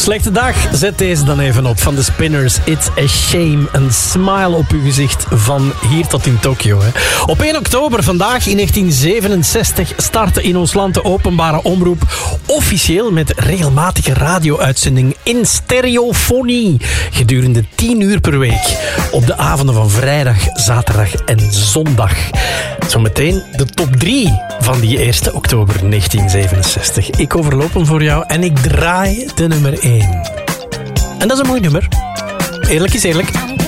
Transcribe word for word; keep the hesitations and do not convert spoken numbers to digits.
slechte dag? Zet deze dan even op van de Spinners. It's a shame. Een smile op uw gezicht van hier tot in Tokio. Hè. Op één oktober vandaag in negentien zevenenzestig startte in ons land de openbare omroep officieel met regelmatige radio-uitzending in stereofonie gedurende tien uur per week op de avonden van vrijdag, zaterdag en zondag. Zometeen de top drie van die eerste oktober negentien zevenenzestig. Ik overloop hem voor jou en ik draai de nummer één. En dat is een mooi nummer. Eerlijk is eerlijk.